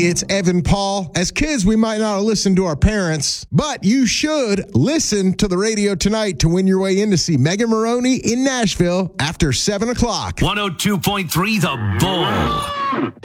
It's Evan Paul. As kids, we might not have listened to our parents, but you should listen to the radio tonight to win your way in to see Megan Maroney in Nashville after 7 o'clock. 102.3 The Bull.